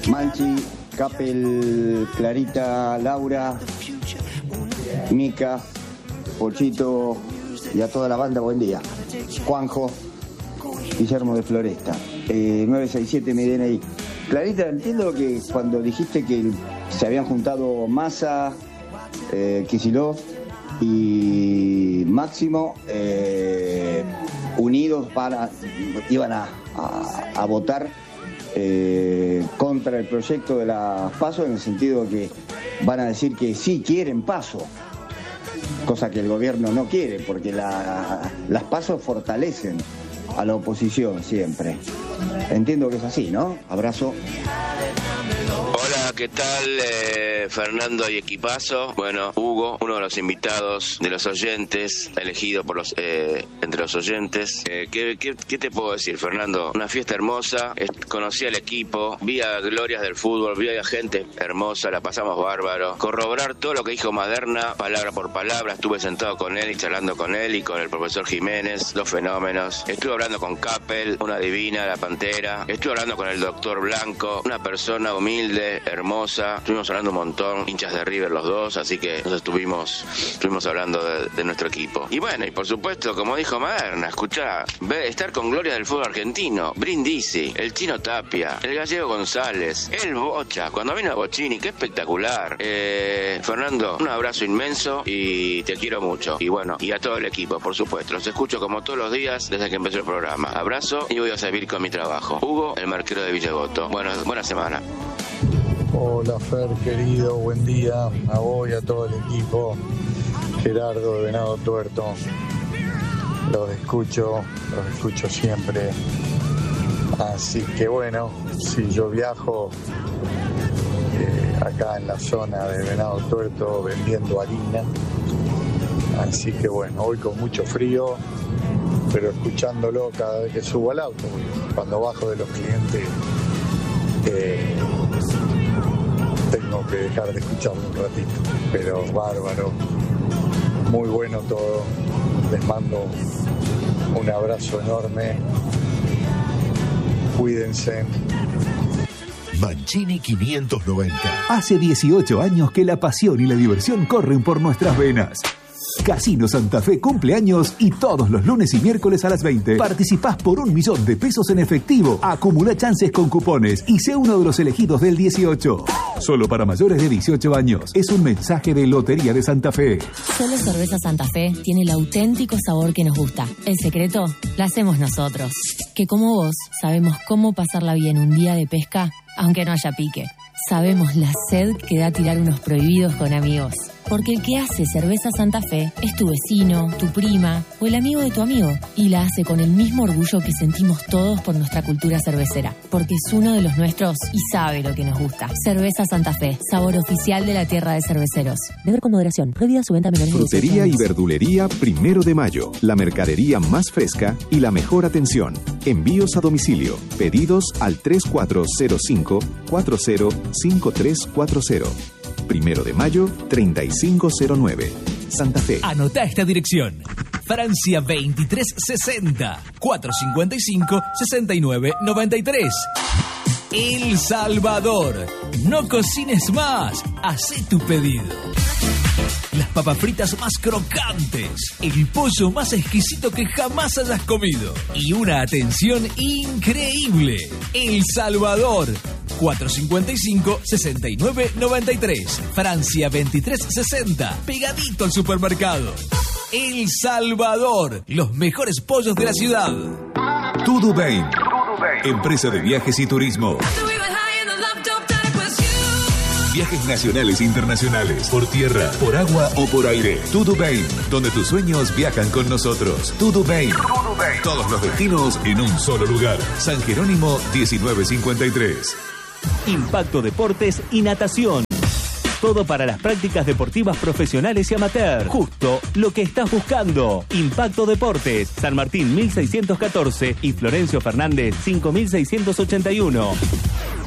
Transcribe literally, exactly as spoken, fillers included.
Manchi, Capel, Clarita, Laura, Mica, Pochito y a toda la banda, buen día. Juanjo, Guillermo de Floresta, eh, nueve seis siete mi D N I. Clarita, entiendo que cuando dijiste que se habían juntado Massa, eh, Kicillof y Máximo, eh, unidos para, iban a, a, a votar eh, contra el proyecto de la PASO, en el sentido de que van a decir que sí quieren PASO, cosa que el gobierno no quiere, porque la, las PASO fortalecen a la oposición siempre. Entiendo que es así, ¿no? Abrazo. Hola, ¿qué tal? Eh, Fernando y equipazo. Bueno, Hugo, uno de los invitados de los oyentes, elegido por los eh, entre los oyentes. Eh, ¿qué, qué, ¿Qué te puedo decir, Fernando? Una fiesta hermosa. Eh, conocí al equipo, vi a glorias del fútbol, vi a gente hermosa, la pasamos bárbaro. Corroborar todo lo que dijo Maderna, palabra por palabra. Estuve sentado con él y charlando con él y con el profesor Jiménez, dos fenómenos. Estuve hablando con Capel, una divina, la Pantera. Estuve hablando con el doctor Blanco, una persona humilde, hermosa. Estuvimos hablando un montón, hinchas de River los dos, así que nos estuvimos, estuvimos hablando de, de nuestro equipo. Y bueno, y por supuesto, como dijo Maderna, escuchá, ve, estar con gloria del fútbol argentino, Brindisi, el Chino Tapia, el Gallego González, el Bocha, cuando vino a Bochini, qué espectacular. Eh, Fernando, un abrazo inmenso y te quiero mucho. Y bueno, y a todo el equipo, por supuesto. Los escucho como todos los días desde que empezó el programa. Abrazo y voy a seguir con mi trabajo. Hugo, el marquero de Villagoto. Bueno, buena semana. Hola Fer, querido, buen día a vos y a todo el equipo. Gerardo de Venado Tuerto. Los escucho, los escucho siempre. Así que bueno, si yo viajo eh, acá en la zona de Venado Tuerto vendiendo harina. Así que bueno, hoy con mucho frío, pero escuchándolo cada vez que subo al auto. Cuando bajo de los clientes, eh, tengo que dejar de escucharlo un ratito, pero bárbaro, muy bueno todo. Les mando un abrazo enorme, cuídense. Mancini quinientos noventa. Hace dieciocho años que la pasión y la diversión corren por nuestras venas. Casino Santa Fe cumple años y todos los lunes y miércoles a las veinte participás por un millón de pesos en efectivo. Acumula chances con cupones y sé uno de los elegidos del dieciocho. Solo para mayores de dieciocho años. Es un mensaje de Lotería de Santa Fe. Solo Cerveza Santa Fe tiene el auténtico sabor que nos gusta. El secreto lo hacemos nosotros, que como vos sabemos cómo pasarla bien un día de pesca, aunque no haya pique. Sabemos la sed que da tirar unos prohibidos con amigos. Porque el que hace Cerveza Santa Fe es tu vecino, tu prima o el amigo de tu amigo. Y la hace con el mismo orgullo que sentimos todos por nuestra cultura cervecera. Porque es uno de los nuestros y sabe lo que nos gusta. Cerveza Santa Fe, sabor oficial de la tierra de cerveceros. Beber con moderación. Prohibida su venta a menores de dieciocho Frutería años. y verdulería Primero de Mayo. La mercadería más fresca y la mejor atención. Envíos a domicilio. Pedidos al tres cuatro cero cinco, cuatro cero cinco tres cuatro cero. Primero de Mayo, treinta y cinco cero nueve. Santa Fe. Anota esta dirección. Francia veintitrés sesenta, cuatrocientos cincuenta y cinco, sesenta y nueve noventa y tres. El Salvador. No cocines más. Hacé tu pedido. Las papas fritas más crocantes, el pollo más exquisito que jamás hayas comido y una atención increíble. El Salvador, cuatrocientos cincuenta y cinco, sesenta y nueve noventa y tres. Francia veintitrés sesenta, pegadito al supermercado. El Salvador, los mejores pollos de la ciudad. Tudubain, empresa de viajes y turismo. Viajes nacionales e internacionales, por tierra, por agua o por aire. Tudubain, donde tus sueños viajan con nosotros. Tudubain. Todos los destinos en un solo lugar. San Jerónimo diecinueve cincuenta y tres. Impacto Deportes y Natación. Todo para las prácticas deportivas profesionales y amateur. Justo lo que estás buscando. Impacto Deportes, San Martín mil seiscientos catorce y Florencio Fernández cinco mil seiscientos ochenta y uno.